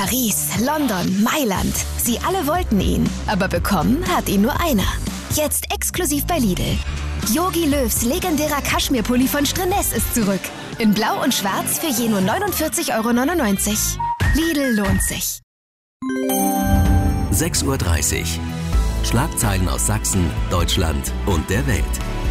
Paris, London, Mailand. Sie alle wollten ihn, aber bekommen hat ihn nur einer. Jetzt exklusiv bei Lidl. Jogi Löws legendärer Kaschmirpulli von Streness ist zurück. In Blau und Schwarz für je nur 49,99 €. Lidl lohnt sich. 6:30 Uhr. Schlagzeilen aus Sachsen, Deutschland und der Welt.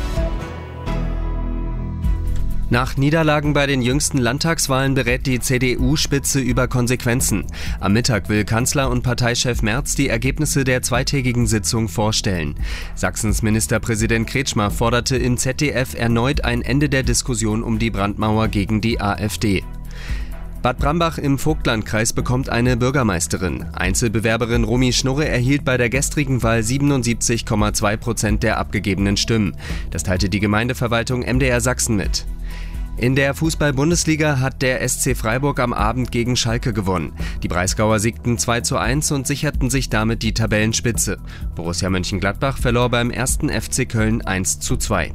Nach Niederlagen bei den jüngsten Landtagswahlen berät die CDU-Spitze über Konsequenzen. Am Mittag will Kanzler und Parteichef Merz die Ergebnisse der zweitägigen Sitzung vorstellen. Sachsens Ministerpräsident Kretschmer forderte im ZDF erneut ein Ende der Diskussion um die Brandmauer gegen die AfD. Bad Brambach im Vogtlandkreis bekommt eine Bürgermeisterin. Einzelbewerberin Romy Schnurre erhielt bei der gestrigen Wahl 77,2% der abgegebenen Stimmen. Das teilte die Gemeindeverwaltung MDR Sachsen mit. In der Fußball-Bundesliga hat der SC Freiburg am Abend gegen Schalke gewonnen. Die Breisgauer siegten 2:1 und sicherten sich damit die Tabellenspitze. Borussia Mönchengladbach verlor beim 1. FC Köln 1:2.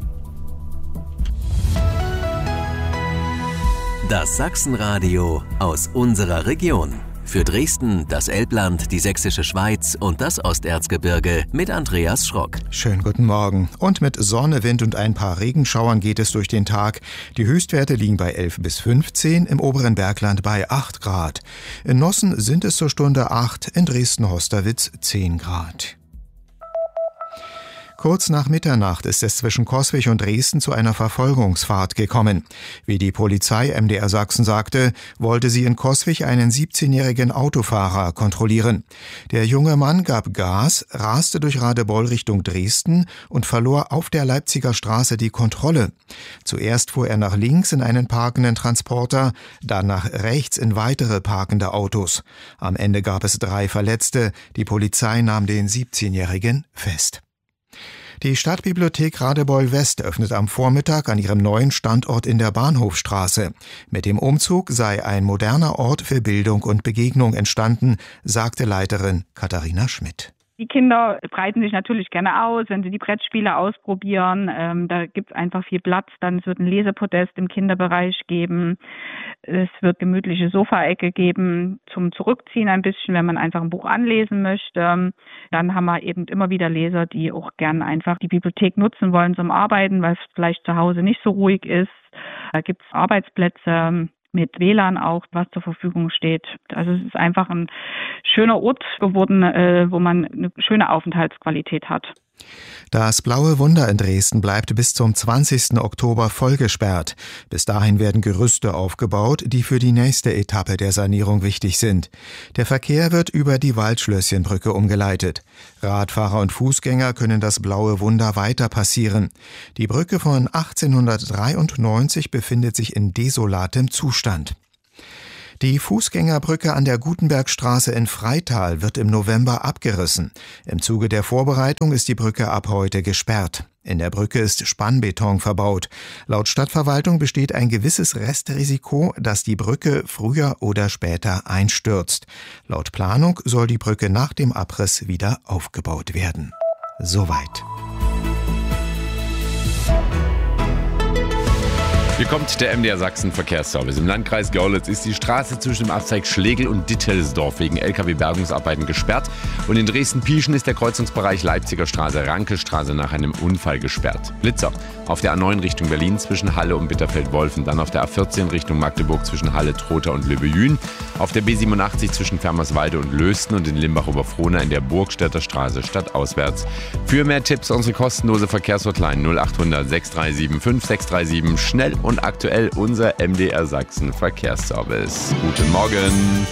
Das Sachsenradio aus unserer Region. Für Dresden, das Elbland, die Sächsische Schweiz und das Osterzgebirge mit Andreas Schrock. Schönen guten Morgen. Und mit Sonne, Wind und ein paar Regenschauern geht es durch den Tag. Die Höchstwerte liegen bei 11 bis 15, im oberen Bergland bei 8 Grad. In Nossen sind es zur Stunde 8, in Dresden-Hosterwitz 10 Grad. Kurz nach Mitternacht ist es zwischen Coswig und Dresden zu einer Verfolgungsfahrt gekommen. Wie die Polizei MDR Sachsen sagte, wollte sie in Coswig einen 17-jährigen Autofahrer kontrollieren. Der junge Mann gab Gas, raste durch Radebeul Richtung Dresden und verlor auf der Leipziger Straße die Kontrolle. Zuerst fuhr er nach links in einen parkenden Transporter, dann nach rechts in weitere parkende Autos. Am Ende gab es 3 Verletzte. Die Polizei nahm den 17-jährigen fest. Die Stadtbibliothek Radebeul West öffnet am Vormittag an ihrem neuen Standort in der Bahnhofstraße. Mit dem Umzug sei ein moderner Ort für Bildung und Begegnung entstanden, sagte Leiterin Katharina Schmidt. Die Kinder breiten sich natürlich gerne aus, wenn sie die Brettspiele ausprobieren. Da gibt es einfach viel Platz. Dann es wird ein Lesepodest im Kinderbereich geben. Es wird gemütliche Sofaecke geben zum Zurückziehen ein bisschen, wenn man einfach ein Buch anlesen möchte. Dann haben wir eben immer wieder Leser, die auch gern einfach die Bibliothek nutzen wollen zum Arbeiten, weil es vielleicht zu Hause nicht so ruhig ist. Da gibt es Arbeitsplätze mit WLAN auch, was zur Verfügung steht. Also es ist einfach ein schöner Ort geworden, wo man eine schöne Aufenthaltsqualität hat. Das Blaue Wunder in Dresden bleibt bis zum 20. Oktober vollgesperrt. Bis dahin werden Gerüste aufgebaut, die für die nächste Etappe der Sanierung wichtig sind. Der Verkehr wird über die Waldschlösschenbrücke umgeleitet. Radfahrer und Fußgänger können das Blaue Wunder weiter passieren. Die Brücke von 1893 befindet sich in desolatem Zustand. Die Fußgängerbrücke an der Gutenbergstraße in Freital wird im November abgerissen. Im Zuge der Vorbereitung ist die Brücke ab heute gesperrt. In der Brücke ist Spannbeton verbaut. Laut Stadtverwaltung besteht ein gewisses Restrisiko, dass die Brücke früher oder später einstürzt. Laut Planung soll die Brücke nach dem Abriss wieder aufgebaut werden. Soweit. Hier kommt der MDR Sachsen Verkehrsservice. Im Landkreis Görlitz ist die Straße zwischen dem Abzweig Schlegel und Dittelsdorf wegen LKW-Bergungsarbeiten gesperrt. Und in Dresden-Pieschen ist der Kreuzungsbereich Leipziger Straße, Rankestraße nach einem Unfall gesperrt. Blitzer auf der A9 Richtung Berlin zwischen Halle und Bitterfeld-Wolfen. Dann auf der A14 Richtung Magdeburg zwischen Halle, Trotha und Löbejün. Auf der B87 zwischen Fermerswalde und Lösten und in Limbach-Oberfrohna in der Burgstädter Straße stadtauswärts. Für mehr Tipps unsere kostenlose Verkehrshotline 0800 637 5637. Schnell und aktuell unser MDR Sachsen Verkehrsservice. Guten Morgen.